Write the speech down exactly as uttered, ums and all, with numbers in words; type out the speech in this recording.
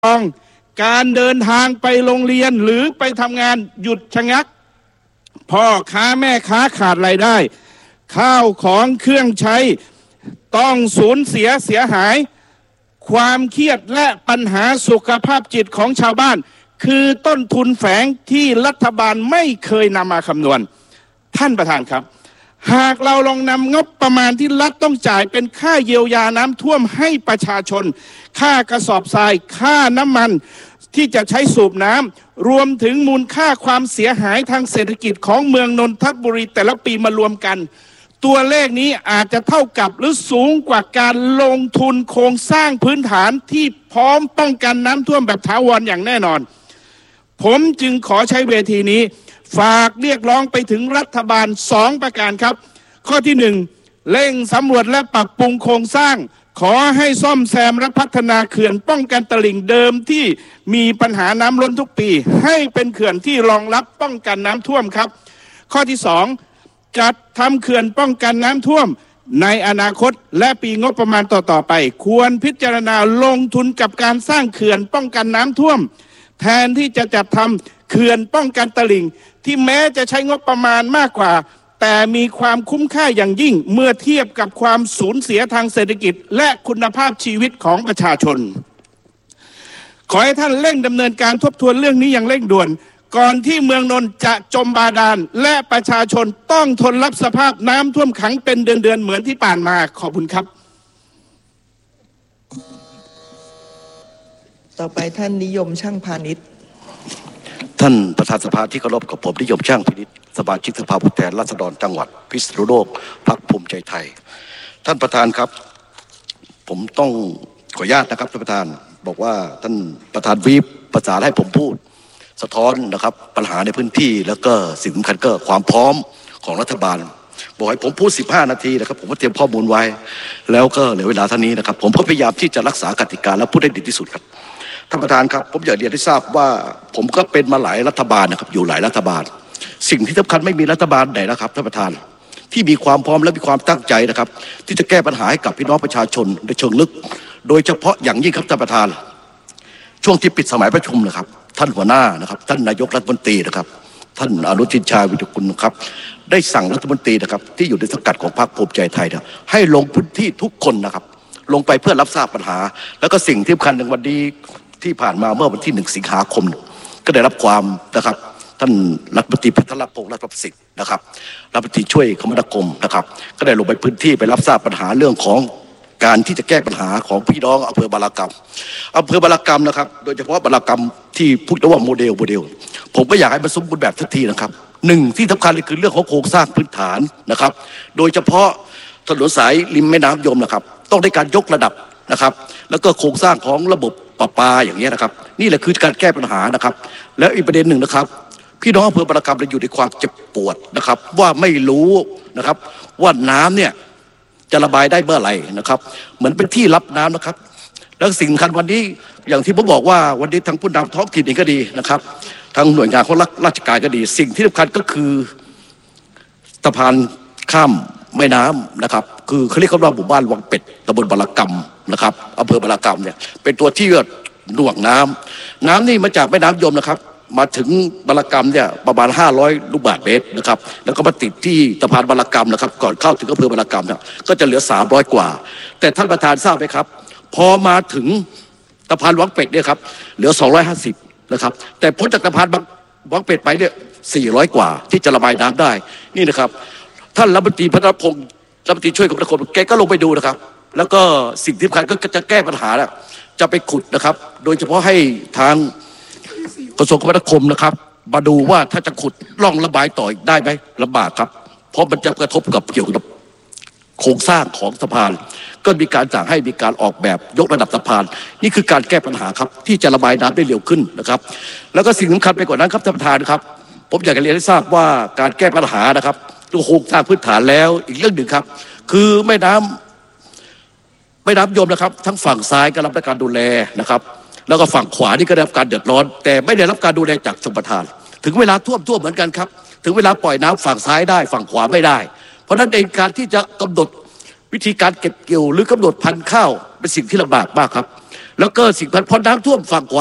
องการเดินทางไปโรงเรียนหรือไปทำงานหยุดชะงักพ่อค้าแม่ค้าขาดรายได้ข้าวของเครื่องใช้ต้องสูญเสียเสียหายความเครียดและปัญหาสุขภาพจิตของชาวบ้านคือต้นทุนแฝงที่รัฐบาลไม่เคยนำมาคำนวณท่านประธานครับหากเราลองนำงบประมาณที่รัฐต้องจ่ายเป็นค่าเยียวยาน้ำท่วมให้ประชาชนค่ากระสอบทรายค่าน้ำมันที่จะใช้สูบน้ำรวมถึงมูลค่าความเสียหายทางเศรษฐกิจของเมืองนนทบุรีแต่ละปีมารวมกันตัวเลขนี้อาจจะเท่ากับหรือสูงกว่าการลงทุนโครงสร้างพื้นฐานที่พร้อมป้องกันน้ำท่วมแบบถาวรอย่างแน่นอนผมจึงขอใช้เวทีนี้ฝากเรียกร้องไปถึงรัฐบาลสองประการครับข้อที่หนึ่งเร่งสำรวจและปรับปรุงโครงสร้างขอให้ซ่อมแซมและพัฒนาเขื่อนป้องกันตลิ่งเดิมที่มีปัญหาน้ำล้นทุกปีให้เป็นเขื่อนที่รองรับป้องกันน้ำท่วมครับข้อที่สองจัดทำเขื่อนป้องกันน้ำท่วมในอนาคตและปีงบประมาณต่อๆไปควรพิจารณาลงทุนกับการสร้างเขื่อนป้องกันน้ำท่วมแทนที่จะจัดทำเขื่อนป้องกันตลิ่งที่แม้จะใช้งบประมาณมากกว่าแต่มีความคุ้มค่าอย่างยิ่งเมื่อเทียบกับความสูญเสียทางเศรษฐกิจและคุณภาพชีวิตของประชาชนขอให้ท่านเร่งดำเนินการทบทวนเรื่องนี้อย่างเร่งด่วนก่อนที่เมืองนนท์จะจมบาดาลและประชาชนต้องทนรับสภาพน้ำท่วมขังเป็นเดือนๆเหมือนที่ผ่านมาขอบคุณครับต่อไปท่านนิยมช่างพาณิชย์ท่านประธานสภาที่เคารพกับผมนิยมช่างพาณิชย์สมาชิกสภาผู้แทนราษฎรจังหวัดพิษณุโลกพรรคภูมิใจไทยท่านประธานครับผมต้องขออนุญาตนะครับท่านประธานบอกว่าท่านประธานวีปประสานให้ผมพูดสะท้อนนะครับปัญหาในพื้นที่แล้วก็สิ่งสำคัญก็ความพร้อมของรัฐบาลบอกให้ผมพูดสิบห้านาทีนะครับผมก็เตรียมข้อมูลไว้แล้วก็เหลือเวลาเท่านี้นะครับผมก็พยายามที่จะรักษากติกาและพูดได้ดีที่สุดครับท่านประธานครับผมอยากเรียนให้ทราบว่าผมก็เป็นมาหลายรัฐบาลนะครับอยู่หลายรัฐบาลสิ่งที่สำคัญไม่มีรัฐบาลไหนนะครับท่านประธานที่มีความพร้อมและมีความตั้งใจนะครับที่จะแก้ปัญหาให้กับพี่น้องประชาชนในเชิงลึกโดยเฉพาะอย่างยิ่งครับท่านประธานช่วงที่ปิดสมัยประชุมนะครับท่านหัวหน้านะครับท่านนายกรัฐมนตรีนะครับท่านอนุทินชาญวิรุฬกุลครับได้สั่งรัฐมนตรีนะครับที่อยู่ในสังกัดของพรรคภูมิใจไทยนะให้ลงพื้นที่ทุกคนนะครับลงไปเพื่อรับทราบปัญหาแล้วก็สิ่งที่สำคัญในวันนี้ที่ผ่านมาเมื่อวันที่หนึ่งสิงหาคมก็ได้รับความนะครับท่านรัฐมนตรีพัฒนพงษ์รัตนประสิทธิ์นะครับรัฐมนตรีช่วยคมนาคมนะครับก็ได้ลงไปพื้นที่ไปรับทราบปัญหาเรื่องของการที่จะแก้ปัญหาของพี่น้องอำเภอบารากรรมอำเภอบารากรรมนะครับโดยเฉพาะบารากรรมที่พูดว่าโมเดลโมเดลผมก็อยากให้มันสมบูรณ์แบบทันทีนะครับหนึ่งที่สำคัญเลยคือเรื่องของโครงสร้างพื้นฐานนะครับโดยเฉพาะถนนสายริมแม่น้ำยมนะครับต้องได้การยกระดับนะครับแล้วก็โครงสร้างของระบบประปาอย่างนี้นะครับนี่แหละคือการแก้ปัญหานะครับแล้วอีกประเด็นหนึ่งนะครับพี่น้องอำเภอบารากรรมเราอยู่ในความเจ็บปวดนะครับว่าไม่รู้นะครับว่าน้ำเนี่ยจะระบายได้เมื่อไหร่นะครับเหมือนเป็นที่รับน้ำนะครับแล้วสิ่งสำคัญวันนี้อย่างที่ผมบอกว่าวันนี้ทางผู้นำท้องถิ่นเองก็ดีนะครับทางหน่วยงานของราชการก็ดีสิ่งที่สำคัญก็คือสะพานข้ามแม่น้ำนะครับคือเขาเรียกว่าหมู่บ้านวังเป็ดตำบลบารากรรมนะครับอำเภอบารากรรมเนี่ยเป็นตัวที่หน่วงน้ำน้ำนี่มาจากแม่น้ำยมนะครับมาถึงบารากรรมเนี่ยประมาณห้าร้อยลูกบาศก์เมตรนะครับแล้วก็มาติดที่สะพานบารากรรมนะครับก่อนเข้าถึงอำเภอบารากรรมเนี่ยก็จะเหลือสามร้อยกว่าแต่ท่านประธานทราบไหมครับพอมาถึงสะพานวังเป็ดเนี่ยครับเหลือสองร้อยห้าสิบนะครับแต่พ้นจากสะพานวังเป็ดไปเนี่ยสี่ร้อยกว่าที่จะระบายน้ำได้นี่นะครับท่านรัฐมนตรีพัฒนพงศ์รัฐมนตรีช่วยคมนาคมแกก็ลงไปดูนะครับแล้วก็สิ่งที่สำคัญก็จะแก้ปัญหาแล้วจะไปขุดนะครับโดยเฉพาะให้ทางกระทรวงคมนาคมนะครับมาดูว่าถ้าจะขุดร่องระบายต่อได้ไหมลำบากครับเพราะมันจะกระทบกับเกี่ยวกับโครงสร้างของสะพานก็มีการสั่งให้มีการออกแบบยกระดับสะพานนี่คือการแก้ปัญหาครับที่จะระบายน้ำได้เร็วขึ้นนะครับแล้วก็สิ่งสำคัญไปกว่านั้นครับท่านประธานครับผมอยากจะเรียนให้ทราบว่าการแก้ปัญหานะครับตัวโครงสร้างพื้นฐานแล้วอีกเรื่องหนึ่งครับคือแม่น้ำแม่น้ำยมนะครับทั้งฝั่งซ้ายก็รับการดูแลนะครับแล้วก็ฝั่งขวานี่ก็ได้รับการเดือดร้อนแต่ไม่ได้รับการดูแลจากชลประทานถึงเวลาท่วมท่วมเหมือนกันครับถึงเวลาปล่อยน้ำฝั่งซ้ายได้ฝั่งขวาไม่ได้เพราะฉะนั้นในการที่จะกำหนดวิธีการเก็บเกี่ยวหรือกำหนดพันธุ์ข้าวเป็นสิ่งที่ลำบากมากครับแล้วก็สิ่งพันพอน้ำท่วมฝั่งขวา